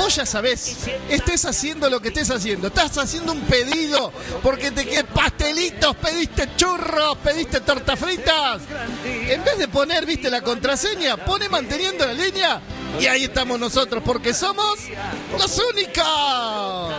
vos ya sabés, estés haciendo lo que estés haciendo, estás haciendo un pedido porque te quedan pastelitos, pediste churros, pediste tortas fritas. En vez de poner, viste, la contraseña, pone manteniendo la línea y ahí estamos nosotros porque somos los únicos.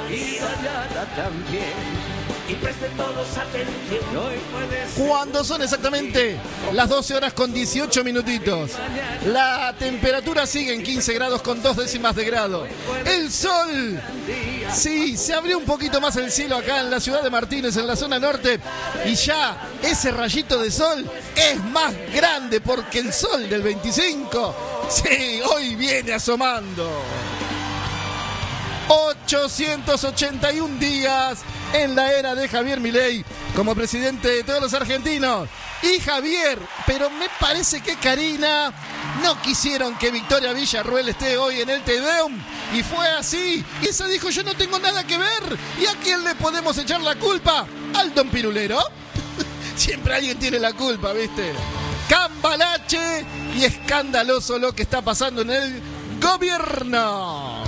Cuando son exactamente las 12 horas con 18 minutitos, la temperatura sigue en 15 grados con 2 décimas de grado. El sol, sí, se abrió un poquito más el cielo acá en la ciudad de Martínez, en la zona norte, y ya ese rayito de sol es más grande porque el sol del 25, sí, hoy viene asomando. 881 días en la era de Javier Milei como presidente de todos los argentinos. Y Javier, pero me parece que Karina no quisieron que Victoria Villarruel esté hoy en el Te Deum. Y fue así. Y ella dijo, yo no tengo nada que ver. ¿Y a quién le podemos echar la culpa? ¿Al don Pirulero? Siempre alguien tiene la culpa, ¿viste? Cambalache y escandaloso lo que está pasando en el gobierno.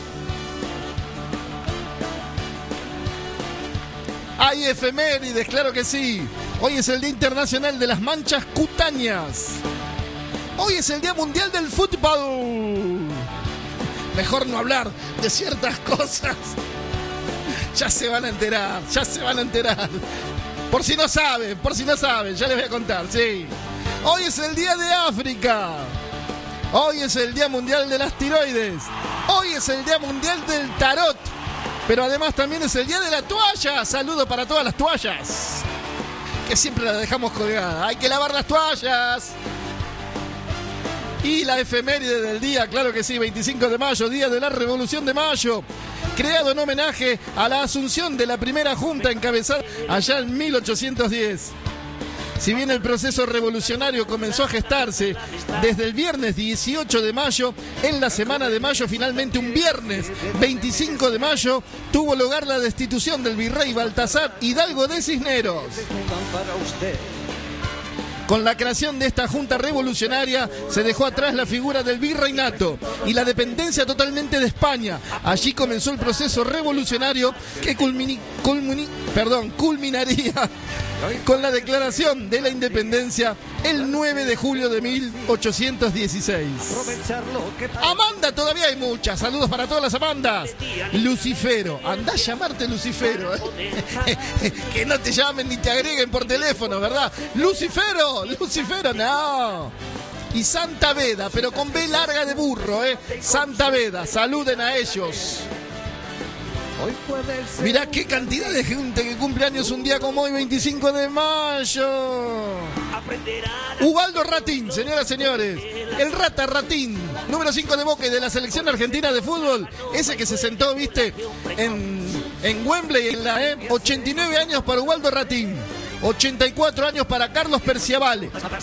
Hay efemérides, claro que sí. Hoy es el Día Internacional de las Manchas Cutáneas. Hoy es el Día Mundial del Fútbol. Mejor no hablar de ciertas cosas. Ya se van a enterar, ya se van a enterar. Por si no saben, ya les voy a contar, sí. Hoy es el Día de África. Hoy es el Día Mundial de las Tiroides. Hoy es el Día Mundial del Tarot. Pero además también es el Día de la Toalla. Saludo para todas las toallas, que siempre las dejamos colgadas. Hay que lavar las toallas. Y la efeméride del día, claro que sí, 25 de mayo, Día de la Revolución de Mayo. Creado en homenaje a la asunción de la primera junta encabezada allá en 1810. Si bien el proceso revolucionario comenzó a gestarse desde el viernes 18 de mayo, en la semana de mayo, finalmente un viernes 25 de mayo, tuvo lugar la destitución del virrey Baltasar Hidalgo de Cisneros. Con la creación de esta junta revolucionaria se dejó atrás la figura del virreinato y la dependencia totalmente de España. Allí comenzó el proceso revolucionario que culminaría con la declaración de la independencia el 9 de julio de 1816. Amanda, todavía hay muchas. Saludos para todas las Amandas. Lucifero, andá a llamarte Lucifero. Que no te llamen ni te agreguen por teléfono, ¿verdad? Lucifero, no. Y Santa Veda, pero con B larga de burro, Santa Veda, saluden a ellos. Mirá qué cantidad de gente que cumple años un día como hoy, 25 de mayo. Ubaldo Ratín, señoras y señores. El Rata Ratín, número 5 de Boca y de la selección argentina de fútbol. Ese que se sentó, viste, en Wembley, en la 89 años para Ubaldo Ratín. 84 años para Carlos Perciavale.